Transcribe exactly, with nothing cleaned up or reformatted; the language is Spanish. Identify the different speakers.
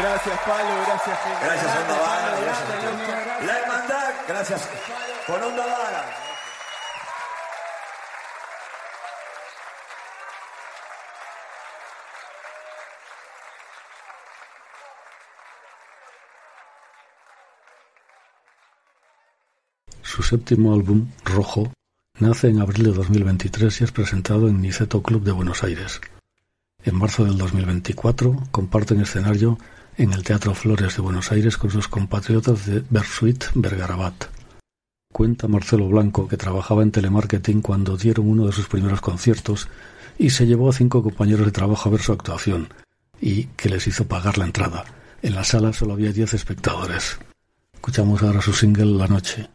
Speaker 1: Gracias, Palo, gracias, gente.
Speaker 2: Gracias, Onda Vaga.
Speaker 1: Palo,
Speaker 2: Gracias,
Speaker 1: gracias,
Speaker 2: La Hermandad, gracias por Onda Vaga.
Speaker 3: Su séptimo álbum, Rojo, nace en abril de dos mil veintitrés y es presentado en Niceto Club de Buenos Aires. En marzo del dos mil veinticuatro comparten escenario en el Teatro Flores de Buenos Aires con sus compatriotas de Bersuit Vergarabat. Cuenta Marcelo Blanco que trabajaba en telemarketing cuando dieron uno de sus primeros conciertos y se llevó a cinco compañeros de trabajo a ver su actuación y que les hizo pagar la entrada. En la sala solo había diez espectadores. Escuchamos ahora su single La Noche.